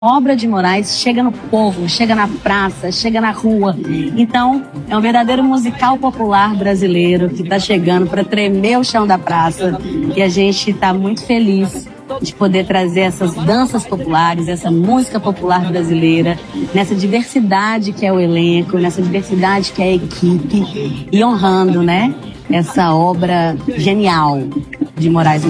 obra de Moraes chega no povo, chega na praça, chega na rua. Então, é um verdadeiro musical popular brasileiro que está chegando para tremer o chão da praça. E a gente está muito feliz de poder trazer essas danças populares, essa música popular brasileira, nessa diversidade que é o elenco, nessa diversidade que é a equipe, e honrando, né, essa obra genial de Moraes.